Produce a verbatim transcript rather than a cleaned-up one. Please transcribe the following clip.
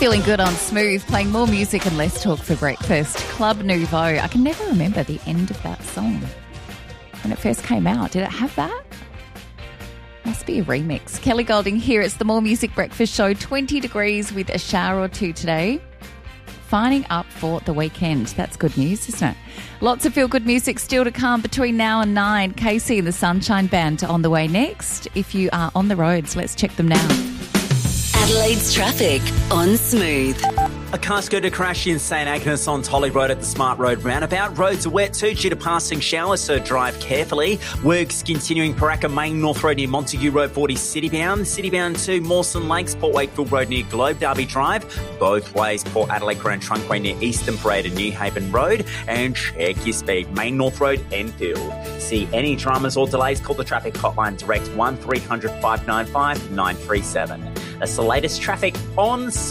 Feeling good on Smooth, playing more music and less talk for breakfast. Club Nouveau. I can never remember the end of that song. When it first came out, did it have that? Must be a remix. Kelly Golding here. It's the More Music Breakfast Show. twenty degrees with a shower or two today. Fining up for the weekend. That's good news, isn't it? Lots of feel-good music still to come between now and nine. Casey and the Sunshine Band on the way next. If you are on the roads, let's check them now. Adelaide's traffic on Smooth. A car scooter crash in St Agnes on Tolly Road at the Smart Road roundabout. Roads are wet too due to passing showers, so drive carefully. Works continuing Paraka Main North Road near Montague Road forty Citybound. Citybound to Mawson Lakes, Port Wakefield Road near Globe Derby Drive. Both ways, Port Adelaide Crown Trunkway near Eastern Parade and New Haven Road. And check your speed, Main North Road, Enfield. See any dramas or delays, call the traffic hotline direct one three hundred five nine five nine three seven. That's the latest traffic on